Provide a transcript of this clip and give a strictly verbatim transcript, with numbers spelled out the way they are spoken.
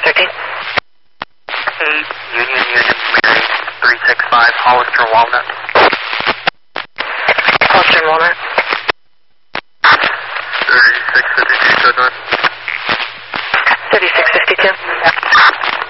thirteen. eight, Union, Union, Mary, three six five, Hollister, Walnut. Hollister and Walnut. thirty-six fifty-two, good night. thirty-six fifty-two.